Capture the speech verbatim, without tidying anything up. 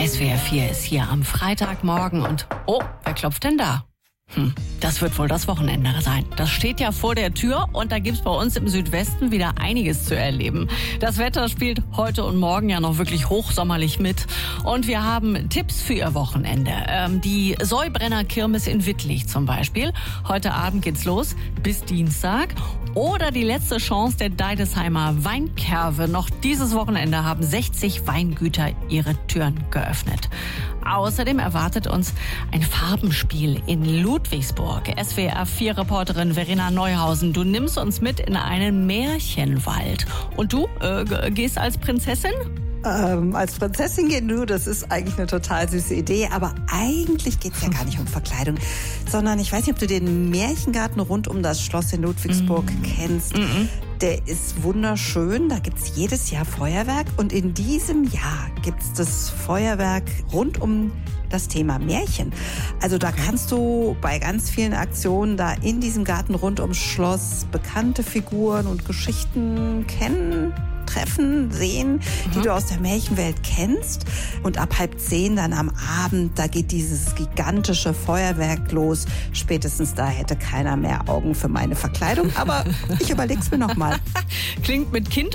S W R vier ist hier am Freitagmorgen und oh, wer klopft denn da? Hm, das wird wohl das Wochenende sein. Das steht ja vor der Tür und da gibt's bei uns im Südwesten wieder einiges zu erleben. Das Wetter spielt heute und morgen ja noch wirklich hochsommerlich mit. Und wir haben Tipps für Ihr Wochenende. Ähm, die Säubrenner-Kirmes in Wittlich zum Beispiel. Heute Abend geht's los bis Dienstag. Oder die letzte Chance der Deidesheimer Weinkerve. Noch dieses Wochenende haben sechzig Weingüter ihre Türen geöffnet. Außerdem erwartet uns ein Farbenspiel in Ludwigsburg. S W R vier Reporterin Verena Neuhausen, du nimmst uns mit in einen Märchenwald. Und du äh, gehst als Prinzessin? Ähm, als Prinzessin gehen, du, das ist eigentlich eine total süße Idee, aber eigentlich geht's ja gar nicht um Verkleidung, sondern ich weiß nicht, ob du den Märchengarten rund um das Schloss in Ludwigsburg mm. kennst. Mm-mm. Der ist wunderschön, da gibt's jedes Jahr Feuerwerk und in diesem Jahr gibt's das Feuerwerk rund um das Thema Märchen. Also da kannst du bei ganz vielen Aktionen da in diesem Garten rund ums Schloss bekannte Figuren und Geschichten kennen, treffen, sehen, die mhm. du aus der Märchenwelt kennst. Und ab halb zehn dann am Abend, da geht dieses gigantische Feuerwerk los. Spätestens da hätte keiner mehr Augen für meine Verkleidung. Aber ich überleg's mir noch mal. Klingt mit Kind